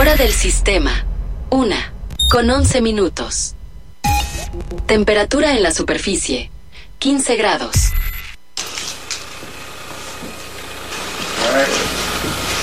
Hora del sistema, 1:11. Temperatura en la superficie, 15 grados.